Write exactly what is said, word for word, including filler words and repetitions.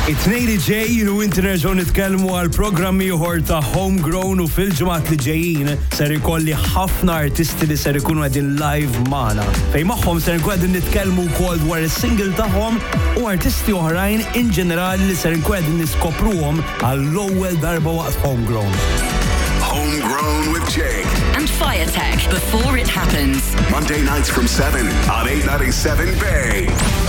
It-tnejn li ġej u inti nerġgħu nitkellmu għal programmi ieħor ta' Homegrown u fil-ġimgħat li ġejjin ser ikolli ħafna artisti li ser ikunu qegħdin live magħna. Fejn magħhom ser nkunu qegħdin nitkellmu wkoll dwar is-single tagħhom u artisti oħrajn in ġenerali li ser nkunu qegħdin niskopruhom għall-ewwel darba waqt Homegrown. Homegrown with Jake and Firetech before it happens. Monday nights from seven on eight ninety-seven Bay.